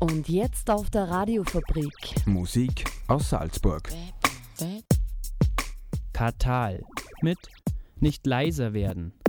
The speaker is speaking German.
Und jetzt auf der Radiofabrik. Musik aus Salzburg. Katal mit Nicht leiser werden.